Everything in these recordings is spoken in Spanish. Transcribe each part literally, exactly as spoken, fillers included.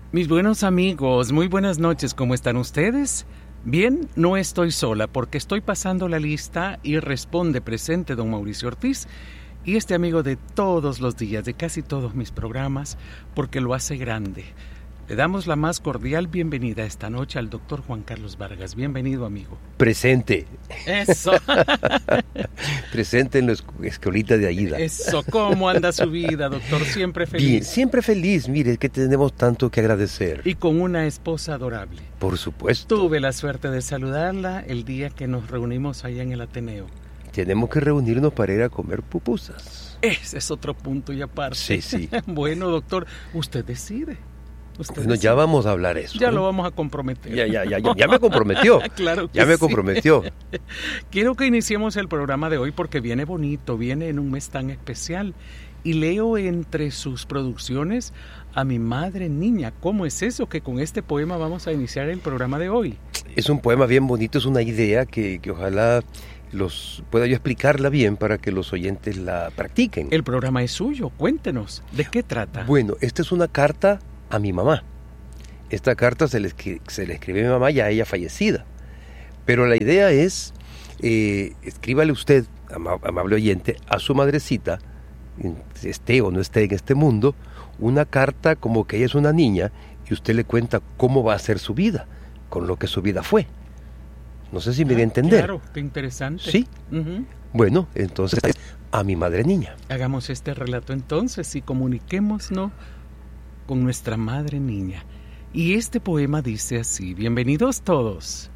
Mis buenos amigos, muy buenas noches, ¿cómo están ustedes? Bien, no estoy sola porque estoy pasando la lista y responde presente don Mauricio Ortiz y este amigo de todos los días, de casi todos mis programas, porque lo hace grande. Le damos la más cordial bienvenida esta noche al doctor Juan Carlos Vargas. Bienvenido, amigo. Presente. Eso. Presente en la escuelita de Aida. Eso. ¿Cómo anda su vida, doctor? Siempre feliz. Bien, siempre feliz. Mire, que tenemos tanto que agradecer. Y con una esposa adorable. Por supuesto. Tuve la suerte de saludarla el día que nos reunimos allá en el Ateneo. Tenemos que reunirnos para ir a comer pupusas. Ese es otro punto y aparte. Sí, sí. Bueno, doctor, usted decide. Usted bueno, decide. ya vamos a hablar eso. Ya ¿eh? lo vamos a comprometer. Ya, ya, ya, ya, ya me comprometió. Claro que Ya me sí. comprometió. Quiero que iniciemos el programa de hoy porque viene bonito, viene en un mes tan especial. Y leo entre sus producciones a mi madre niña. ¿Cómo es eso que con este poema vamos a iniciar el programa de hoy? Es un poema bien bonito, es una idea que, que ojalá los pueda yo explicarla bien para que los oyentes la practiquen. El programa es suyo, cuéntenos, ¿de qué trata? Bueno, esta es una carta a mi mamá. Esta carta se le, se le escribe a mi mamá ya ella fallecida. Pero la idea es, eh, escríbale usted, ama, amable oyente, a su madrecita, esté o no esté en este mundo, una carta como que ella es una niña y usted le cuenta cómo va a ser su vida, con lo que su vida fue. No sé si me ah, voy a entender. Claro, qué interesante. Sí. Uh-huh. Bueno, entonces a mi madre niña. Hagamos este relato entonces y comuniquémonos con nuestra madre niña. Y este poema dice así: bienvenidos todos.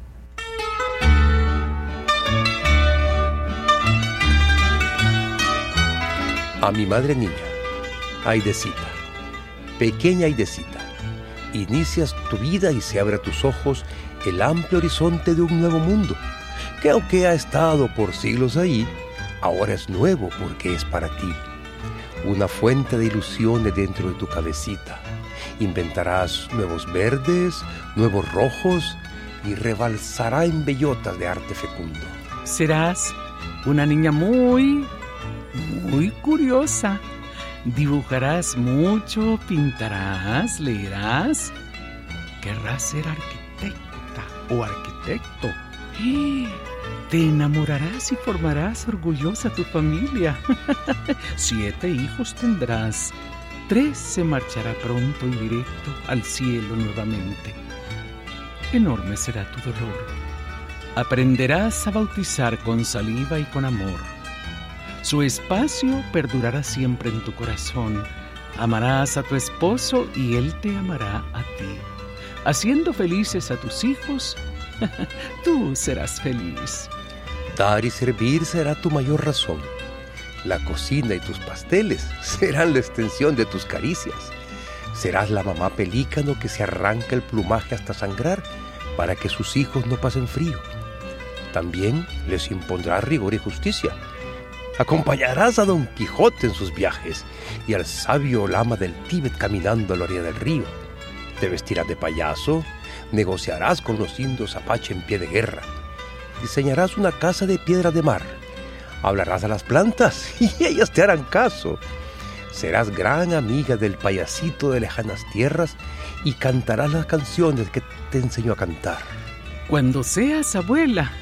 A mi madre niña, Aidecita, pequeña Aidecita, inicias tu vida y se abre a tus ojos el amplio horizonte de un nuevo mundo, que aunque ha estado por siglos ahí, ahora es nuevo porque es para ti. Una fuente de ilusiones dentro de tu cabecita. Inventarás nuevos verdes, nuevos rojos y rebalsará en bellotas de arte fecundo. Serás una niña muy, muy curiosa. Dibujarás mucho, pintarás, leerás. Querrás ser arquitecta o arquitecto. Te enamorarás y formarás orgullosa tu familia. Siete hijos tendrás. Tres se marchará pronto y directo al cielo nuevamente. Enorme será tu dolor. Aprenderás a bautizar con saliva y con amor. Su espacio perdurará siempre en tu corazón. Amarás a tu esposo y él te amará a ti. Haciendo felices a tus hijos, tú serás feliz. Dar y servir será tu mayor razón. La cocina y tus pasteles serán la extensión de tus caricias. Serás la mamá pelícano que se arranca el plumaje hasta sangrar para que sus hijos no pasen frío. También les impondrás rigor y justicia. Acompañarás a Don Quijote en sus viajes y al sabio lama del Tíbet caminando a la orilla del río. Te vestirás de payaso, negociarás con los indios apache en pie de guerra. Diseñarás una casa de piedra de mar. Hablarás a las plantas y ellas te harán caso. Serás gran amiga del payasito de lejanas tierras y cantarás las canciones que te enseñó a cantar. Cuando seas abuela,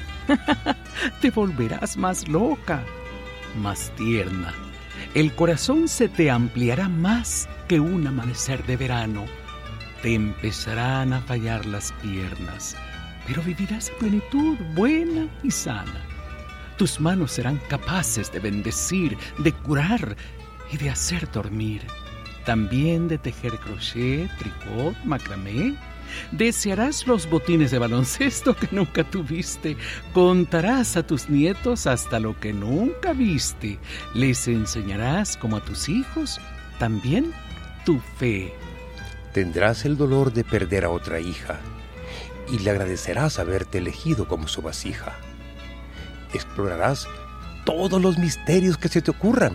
te volverás más loca, más tierna. El corazón se te ampliará más que un amanecer de verano. Te empezarán a fallar las piernas, pero vivirás a plenitud, buena y sana. Tus manos serán capaces de bendecir, de curar y de hacer dormir. También de tejer crochet, tricot, macramé. Desearás los botines de baloncesto que nunca tuviste. Contarás a tus nietos hasta lo que nunca viste. Les enseñarás, como a tus hijos, también tu fe. Tendrás el dolor de perder a otra hija y le agradecerás haberte elegido como su vasija. Explorarás todos los misterios que se te ocurran.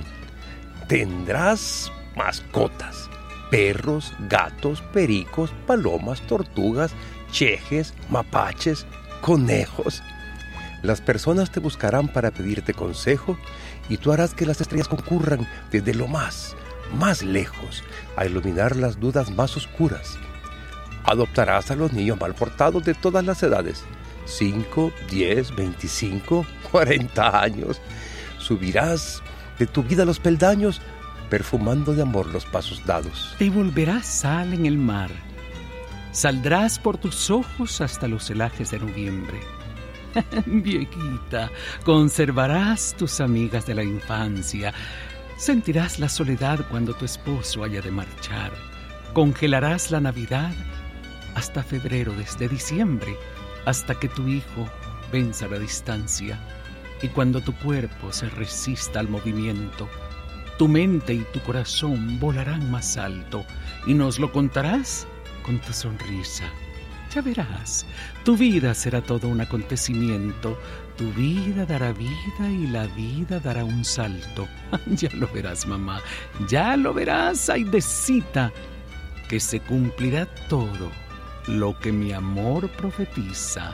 Tendrás mascotas, perros, gatos, pericos, palomas, tortugas, chejes, mapaches, conejos. Las personas te buscarán para pedirte consejo y tú harás que las estrellas concurran desde lo más, más lejos a iluminar las dudas más oscuras. Adoptarás a los niños mal portados de todas las edades, cinco, diez, veinticinco, cuarenta años. Subirás de tu vida los peldaños, perfumando de amor los pasos dados. Te volverás sal en el mar. Saldrás por tus ojos hasta los celajes de noviembre. Viejita, conservarás tus amigas de la infancia. Sentirás la soledad cuando tu esposo haya de marchar. Congelarás la Navidad hasta febrero, desde diciembre, hasta que tu hijo venza la distancia. Y cuando tu cuerpo se resista al movimiento, tu mente y tu corazón volarán más alto y nos lo contarás con tu sonrisa. Ya verás, tu vida será todo un acontecimiento. Tu vida dará vida y la vida dará un salto. Ya lo verás, mamá, ya lo verás, Aidecita, que se cumplirá todo lo que mi amor profetiza.